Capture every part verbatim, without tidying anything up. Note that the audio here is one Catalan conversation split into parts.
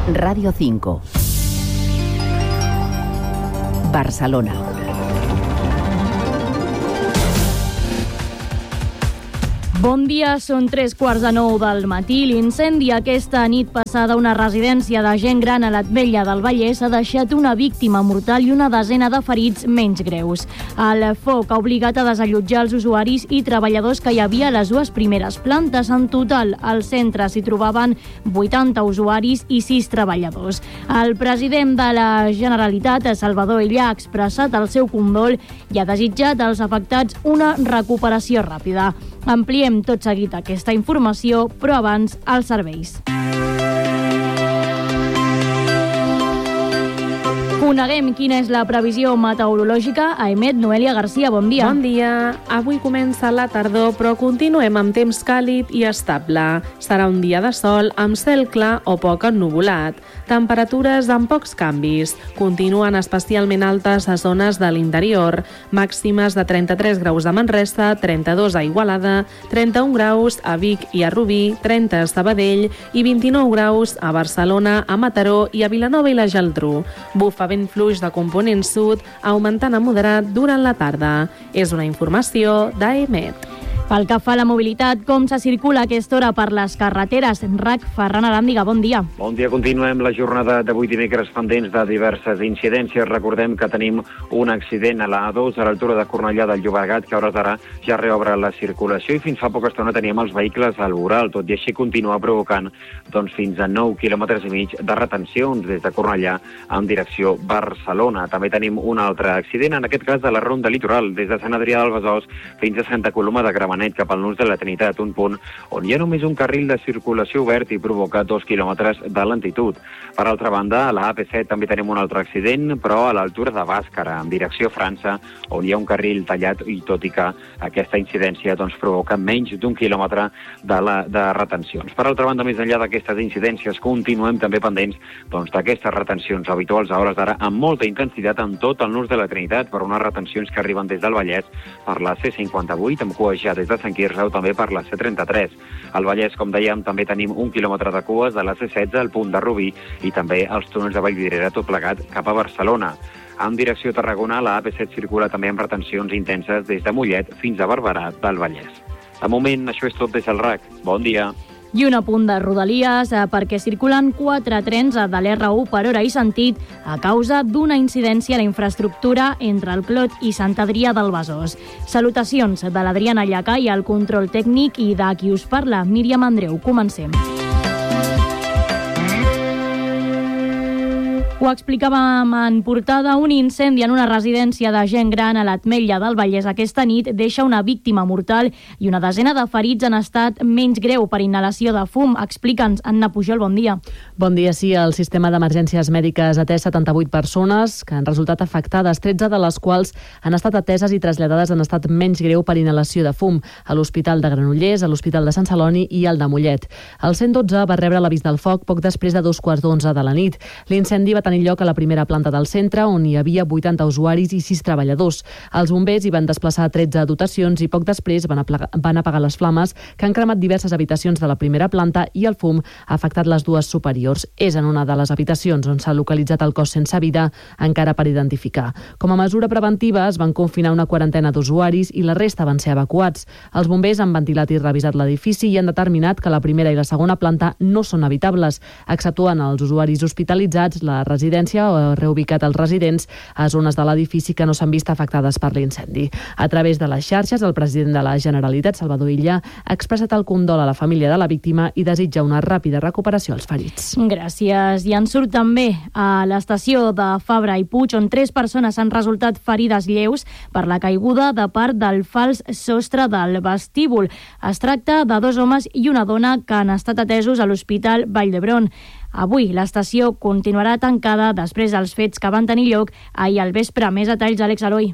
Radio cinco. Barcelona. Bon dia, són tres quarts de nou del matí. L'incendi aquesta nit passada a una residència de gent gran a l'Ametlla del Vallès ha deixat una víctima mortal i una desena de ferits menys greus. El foc ha obligat a desallotjar els usuaris i treballadors que hi havia a les dues primeres plantes. En total, al centre s'hi trobaven vuitanta usuaris i sis treballadors. El president de la Generalitat, Salvador Illa, ha expressat el seu condol i ha desitjat als afectats una recuperació ràpida. Ampliem tot seguit aquesta informació, però abans els serveis. Coneguem quina és la previsió meteorològica. A Emet, Noelia Garcia, bon dia. Bon dia. Avui comença la tardor, però continuem amb temps càlid i estable. Serà un dia de sol amb cel clar o poc ennuvolat. Temperatures amb pocs canvis. Continuen especialment altes a zones de l'interior. Màximes de trenta-tres graus a Manresa, trenta-dos a Igualada, trenta-un graus a Vic i a Rubí, trenta a Sabadell i vint-i-nou graus a Barcelona, a Mataró i a Vilanova i la Geltrú. Bufa vent fluix de component sud, augmentant a moderat durant la tarda. És una informació d'Emet. Pel que fa a la mobilitat, com se circula a aquesta hora per les carreteres? R A C, Ferran Aràndiga, bon dia. Bon dia, continuem la jornada d'avui dimecres pendents de diverses incidències. Recordem que tenim un accident a la A dos a l'altura de Cornellà del Llobregat, que a hores d'ara ja reobre la circulació i fins fa poca estona teníem els vehicles al voral, tot i així continua provocant doncs, fins a nou quilòmetres i mig de retencions des de Cornellà en direcció Barcelona. També tenim un altre accident, en aquest cas de la Ronda Litoral, des de Sant Adrià del Besòs fins a Santa Coloma de Gramenet, cap al nus de la Trinitat, un punt on hi ha només un carril de circulació obert i provoca dos quilòmetres de lentitud. Per altra banda, a la A P set també tenim un altre accident, però a l'altura de Bàscara, en direcció a França, on hi ha un carril tallat i tot i que aquesta incidència doncs, provoca menys d'un quilòmetre de, la, de retencions. Per altra banda, més enllà d'aquestes incidències, continuem també pendents doncs, d'aquestes retencions habituals a hores d'ara amb molta intensitat en tot el nus de la Trinitat per unes retencions que arriben des del Vallès per la C cinquanta-vuit, amb cua ja des de Sant Quirze o també per la C trenta-tres. Al Vallès, com dèiem, també tenim un quilòmetre de cues de la C setze al punt de Rubí i també els túnels de Vallvidrera, tot plegat cap a Barcelona. En direcció a Tarragona, la A P set circula també amb retencions intenses des de Mollet fins a Barberà del Vallès. De moment, això és tot des del R A C. Bon dia. I un apunt de Rodalies, eh, perquè circulen quatre trens de l'R u per hora i sentit a causa d'una incidència a la infraestructura entre el Clot i Sant Adrià del Besòs. Salutacions de l'Adriana Llacà i el control tècnic i de qui us parla, Míriam Andreu. Comencem. Ho explicàvem en portada, un incendi en una residència de gent gran a l'Ametlla del Vallès aquesta nit deixa una víctima mortal i una desena de ferits en estat menys greu per inhalació de fum. Explica'ns, Anna Pujol, bon dia. Bon dia, sí. El sistema d'emergències mèdiques ha atès setanta-vuit persones que han resultat afectades, tretze de les quals han estat ateses i traslladades en estat menys greu per inhalació de fum a l'Hospital de Granollers, a l'Hospital de Sant Celoni i al de Mollet. El cent dotze va rebre l'avís del foc poc després de dos quarts d'onze de la nit. L'incendi va tenir lloc a la primera planta del centre, on hi havia vuitanta usuaris i sis treballadors. Els bombers hi van desplaçar tretze dotacions i poc després van, apagar, van apagar les flames que han cremat diverses habitacions de la primera planta i el fum ha afectat les dues superiors. És en una de les habitacions on s'ha localitzat el cos sense vida, encara per identificar. Com a mesura preventiva es van confinar una quarantena d'usuaris i la resta van ser evacuats. Els bombers han ventilat i revisat l'edifici i han determinat que la primera i la segona planta no són habitables, exceptuant els usuaris hospitalitzats. La residència ha reubicat els residents a zones de l'edifici que no s'han vist afectades per l'incendi. A través de les xarxes, el president de la Generalitat, Salvador Illa, ha expressat el condol a la família de la víctima i desitja una ràpida recuperació als ferits. Gràcies. I en surt també a l'estació de Fabra i Puig, on tres persones han resultat ferides lleus per la caiguda de part del fals sostre del vestíbul. Es tracta de dos homes i una dona que han estat atesos a l'Hospital Vall d'Hebron. Avui l'estació continuarà tancada després dels fets que van tenir lloc ahir al vespre. Més detalls, Àlex Eloi.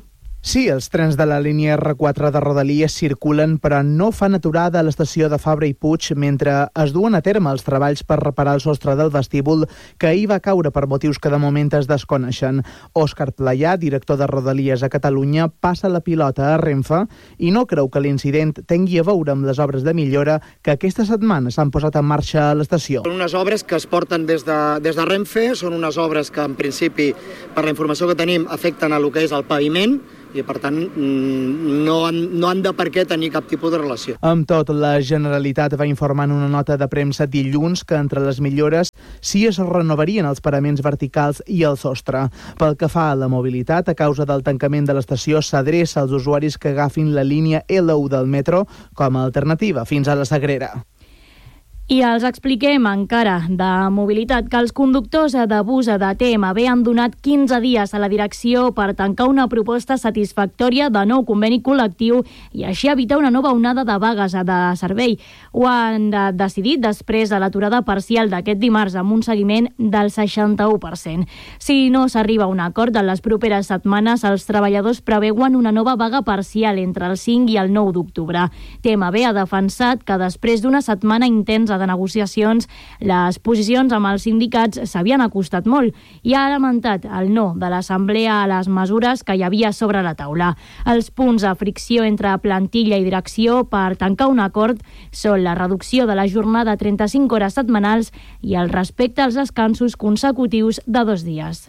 Sí, els trens de la línia erre quatre de Rodalies circulen, però no fan aturada a l'estació de Fabra i Puig mentre es duen a terme els treballs per reparar el sostre del vestíbul que ahir va caure per motius que de moment es desconeixen. Òscar Playà, director de Rodalies a Catalunya, passa la pilota a Renfe i no creu que l'incident tingui a veure amb les obres de millora que aquesta setmana s'han posat en marxa a l'estació. Són unes obres que es porten des de, des de Renfe, són unes obres que en principi, per la informació que tenim, afecten a lo que és el paviment, i per tant no han, no han de per què tenir cap tipus de relació. Amb tot, la Generalitat va informar en una nota de premsa dilluns que entre les millores sí es renovarien els paraments verticals i el sostre. Pel que fa a la mobilitat, a causa del tancament de l'estació s'adreça als usuaris que agafin la línia ela u del metro com a alternativa fins a la Sagrera. I els expliquem encara de mobilitat que els conductors de bus de T M B han donat quinze dies a la direcció per tancar una proposta satisfactòria de nou conveni col·lectiu i així evitar una nova onada de vagues de servei. Ho han decidit després de l'aturada parcial d'aquest dimarts amb un seguiment del seixanta-u per cent. Si no s'arriba a un acord en les properes setmanes, els treballadors preveuen una nova vaga parcial entre el cinc i el nou d'octubre. T M B ha defensat que després d'una setmana intensa de negociacions, les posicions amb els sindicats s'havien acostat molt i ha lamentat el no de l'Assemblea a les mesures que hi havia sobre la taula. Els punts de fricció entre plantilla i direcció per tancar un acord són la reducció de la jornada a trenta-cinc hores setmanals i el respecte als descansos consecutius de dos dies.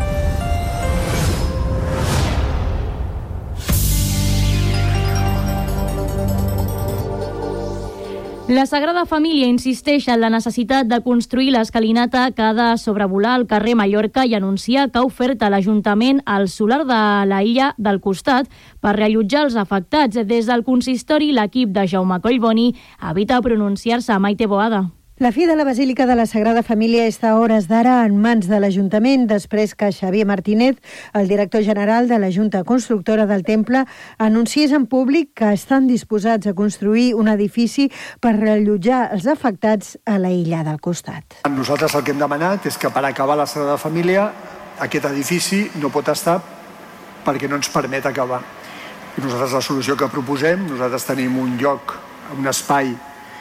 La Sagrada Família insisteix en la necessitat de construir l'escalinata que ha de sobrevolar el carrer Mallorca i anuncia que ha ofert a l'Ajuntament el solar de la illa del costat per reallotjar els afectats. Des del consistori, l'equip de Jaume Collboni evita pronunciar-se a Maite Boada. La fi de la Basílica de la Sagrada Família està a hores d'ara en mans de l'Ajuntament després que Xavier Martínez, el director general de la Junta Constructora del Temple, anunciés en públic que estan disposats a construir un edifici per reallotjar els afectats a la illa del costat. Nosaltres el que hem demanat és que per acabar la Sagrada Família aquest edifici no pot estar perquè no ens permet acabar. I nosaltres la solució que proposem, nosaltres tenim un lloc, un espai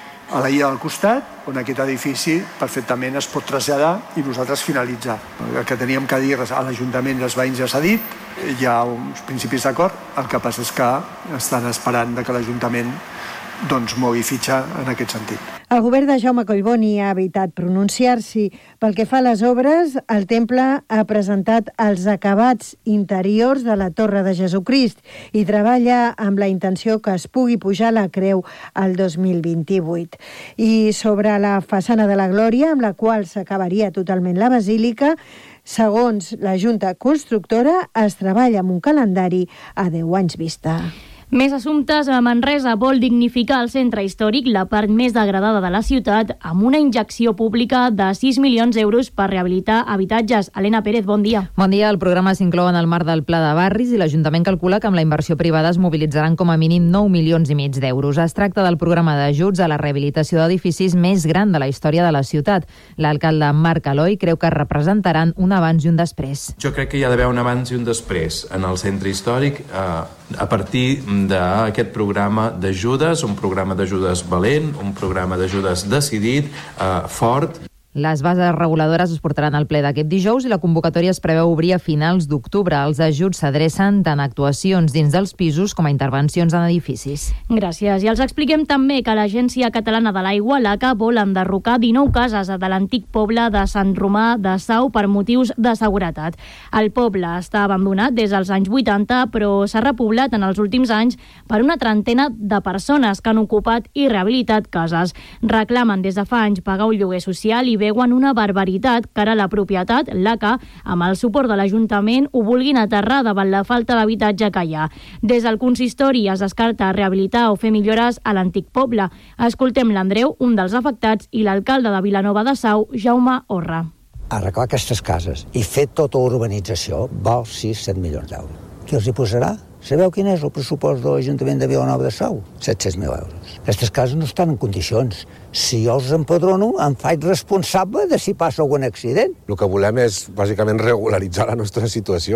a la illa del costat, on aquest edifici perfectament es pot traslladar i nosaltres finalitzar. El que teníem que dir a l'Ajuntament i als veïns ja s'ha dit, hi ha uns principis d'acord, el que passa és que estan esperant que l'Ajuntament doncs mogui fitxa en aquest sentit. El govern de Jaume Collboni ha evitat pronunciar-s'hi. Pel que fa a les obres, el temple ha presentat els acabats interiors de la Torre de Jesucrist i treballa amb la intenció que es pugui pujar la creu al dos mil vint-i-vuit. I sobre la façana de la Glòria, amb la qual s'acabaria totalment la basílica, segons la Junta Constructora, es treballa amb un calendari a deu anys vista. Més assumptes. A Manresa vol dignificar el centre històric, la part més degradada de la ciutat, amb una injecció pública de sis milions d'euros per rehabilitar habitatges. Helena Pérez, bon dia. Bon dia. El programa s'inclou en el marc del Pla de Barris i l'Ajuntament calcula que amb la inversió privada es mobilitzaran com a mínim nou milions i mig d'euros. Es tracta del programa d'ajuts a la rehabilitació d'edificis més gran de la història de la ciutat. L'alcalde Marc Aloi creu que representaran un abans i un després. Jo crec que hi ha d'haver un abans i un després en el centre històric eh, a partir d'aquest programa d'ajudes, un programa d'ajudes valent, un programa d'ajudes decidit, eh, fort. Les bases reguladores es portaran al ple d'aquest dijous i la convocatòria es preveu obrir a finals d'octubre. Els ajuts s'adrecen tant a actuacions dins dels pisos com a intervencions en edificis. Gràcies. I els expliquem també que l'Agència Catalana de l'Aigua, l'A C A, vol enderrocar dinou cases de l'antic poble de Sant Romà de Sau per motius de seguretat. El poble està abandonat des dels anys vuitanta, però s'ha repoblat en els últims anys per una trentena de persones que han ocupat i rehabilitat cases. Reclamen des de fa anys pagar un lloguer social i veuen una barbaritat que ara la propietat, l'A C A, amb el suport de l'Ajuntament, ho vulguin aterrar davant la falta d'habitatge que hi ha. Des del consistori es descarta rehabilitar o fer millores a l'antic poble. Escoltem l'Andreu, un dels afectats, i l'alcalde de Vilanova de Sau, Jaume Orra. Arreglar aquestes cases i fer tota urbanització val sis set milions d'euros. Qui els hi posarà? Sabeu quin és el pressupost de l'Ajuntament de Vilanova de Sau? set-cents mil euros. Aquestes cases no estan en condicions. Si jo els empadrono, em faig responsable de si passa algun accident. El que volem és, bàsicament, regularitzar la nostra situació.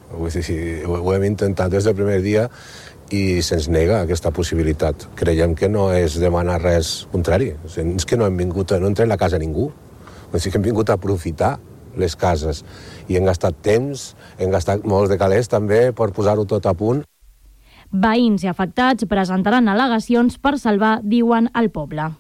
Vull dir, sí, ho, ho hem intentat des del primer dia i se'ns nega aquesta possibilitat. Creiem que no és demanar res contrari. O sigui, és que no hem vingut, no hem tret la casa a ningú. O sigui, que hem vingut a aprofitar les cases. I hem gastat temps, hem gastat molts de calés també per posar-ho tot a punt. Veïns i afectats presentaran al·legacions per salvar, diuen, el poble.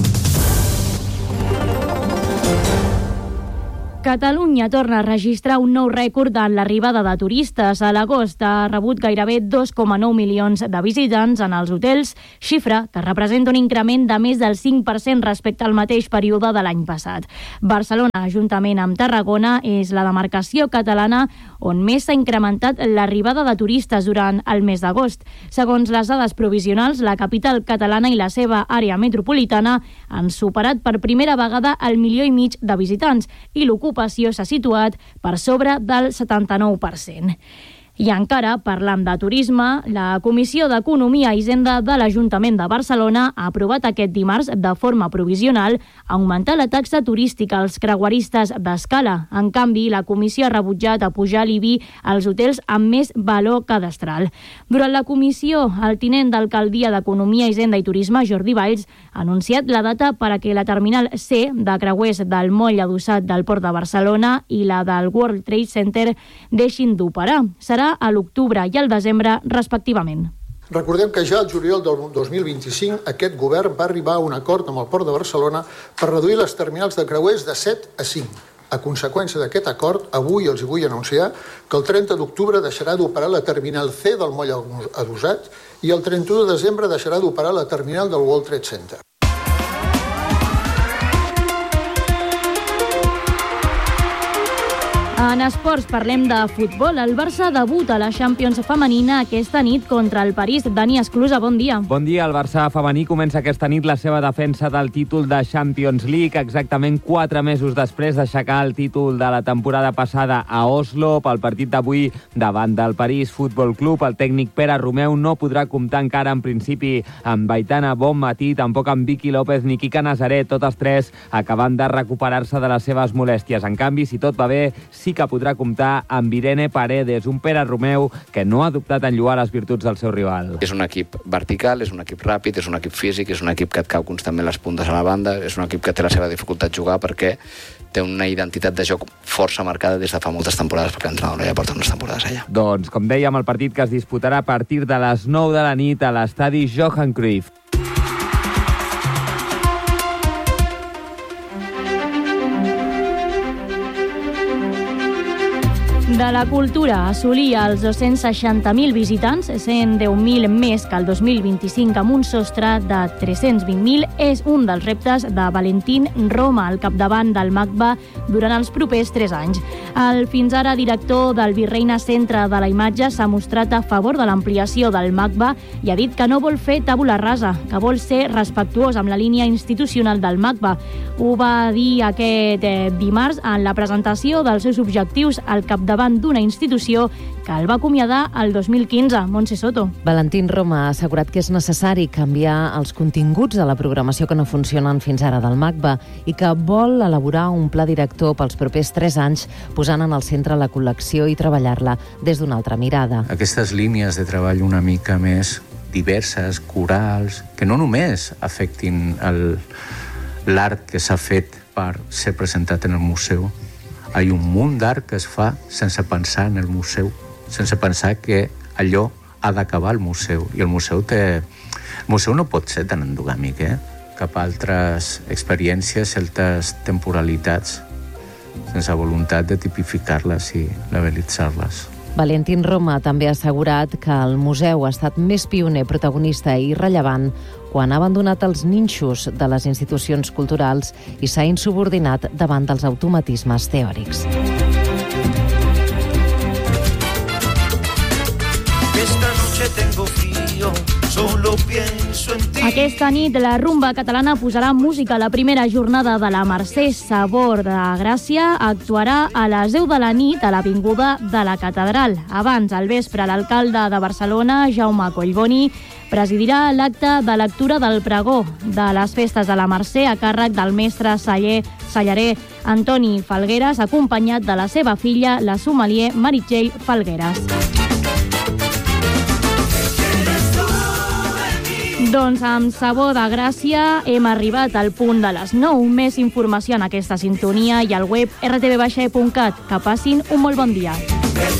Catalunya torna a registrar un nou rècord en l'arribada de turistes. A l'agost ha rebut gairebé dos coma nou milions de visitants en els hotels, xifra que representa un increment de més del cinc per cent respecte al mateix període de l'any passat. Barcelona, juntament amb Tarragona, és la demarcació catalana on més s'ha incrementat l'arribada de turistes durant el mes d'agost. Segons les dades provisionals, la capital catalana i la seva àrea metropolitana han superat per primera vegada el milió i mig de visitants i l'ocupació s'ha situat per sobre del setanta-nou per cent. I encara, parlant de turisme, la Comissió d'Economia i Hisenda de l'Ajuntament de Barcelona ha aprovat aquest dimarts, de forma provisional, augmentar la taxa turística als creueristes d'escala. En canvi, la Comissió ha rebutjat apujar l'I B I als hotels amb més valor cadastral. Durant la comissió, el tinent d'Alcaldia d'Economia, Hisenda i Turisme, Jordi Valls, ha anunciat la data per a que la terminal C de creuers del moll adossat del Port de Barcelona i la del World Trade Center deixin d'operar. Serà a l'octubre i al desembre, respectivament. Recordem que ja al juliol del dos mil vint-i-cinc aquest govern va arribar a un acord amb el Port de Barcelona per reduir les terminals de creuers de set a cinc. A conseqüència d'aquest acord, avui els vull anunciar que el trenta d'octubre deixarà d'operar la terminal C del moll adossat i el trenta-u de desembre deixarà d'operar la terminal del World Trade Center. En esports parlem de futbol. El Barça debuta a la Champions femenina aquesta nit contra el París. Dani Esclusa, bon dia. Bon dia. El Barça femení comença aquesta nit la seva defensa del títol de Champions League, exactament quatre mesos després d'aixecar el títol de la temporada passada a Oslo. Pel partit d'avui davant del París Futbol Club, el tècnic Pere Romeu no podrà comptar encara en principi amb Aitana Bonmatí, tampoc amb Vicky López ni Quique Nazaret, totes tres acabant de recuperar-se de les seves molèsties. En canvi, si tot va bé, sí que podrà comptar amb Irene Paredes, un Pere Romeu que no ha dubtat en lloar les virtuts del seu rival. És un equip vertical, és un equip ràpid, és un equip físic, és un equip que et cau constantment les puntes a la banda, és un equip que té la seva dificultat jugar perquè té una identitat de joc força marcada des de fa moltes temporades, perquè l'entrenador ja porta unes temporades allà. Doncs, com dèiem, el partit que es disputarà a partir de les nou de la nit a l'estadi Johan Cruyff. De la cultura, assolia els dos-cents seixanta mil visitants, cent deu mil més que el dos mil vint-i-cinc amb un sostre de tres-cents vint mil, és un dels reptes de Valentín Roma, al capdavant del MACBA durant els propers tres anys. El fins ara director del Virreina Centre de la Imatge s'ha mostrat a favor de l'ampliació del MACBA i ha dit que no vol fer tabula rasa, que vol ser respectuós amb la línia institucional del MACBA. Ho va dir aquest eh, dimarts en la presentació dels seus objectius al capdavant d'una institució que el va acomiadar el dos mil quinze. Montse Soto. Valentín Roma ha assegurat que és necessari canviar els continguts de la programació que no funcionen fins ara del MACBA i que vol elaborar un pla director pels propers tres anys posant en el centre la col·lecció i treballar-la des d'una altra mirada. Aquestes línies de treball una mica més diverses, corals, que no només afectin el, l'art que s'ha fet per ser presentat en el museu. Hi ha un munt d'art que es fa sense pensar en el museu, sense pensar que allò ha d'acabar al museu. I el museu té... El museu no pot ser tan endogàmic, eh? Cap a altres experiències, certes temporalitats, sense voluntat de tipificar-les i label·litzar-les. Valentín Roma també ha assegurat que el museu ha estat més pioner, protagonista i rellevant quan ha abandonat els ninxos de les institucions culturals i s'ha insubordinat davant dels automatismes teòrics. Esta noche tengo frío, solo pienso en ti. Aquesta nit la rumba catalana posarà música a la primera jornada de la Mercè Sabor de Gràcia. Actuarà a les deu de la nit a l'Avinguda de la Catedral. Abans, al vespre, l'alcalde de Barcelona, Jaume Collboni, presidirà l'acte de lectura del pregó de les festes de la Mercè a càrrec del mestre Saller, Sallarer Antoni Falgueras, acompanyat de la seva filla, la sommelier Meritxell Falgueras. Doncs amb sabor de gràcia hem arribat al punt de les nou. Més informació en aquesta sintonia i al web r t v baix e punt cat. Que passin un molt bon dia.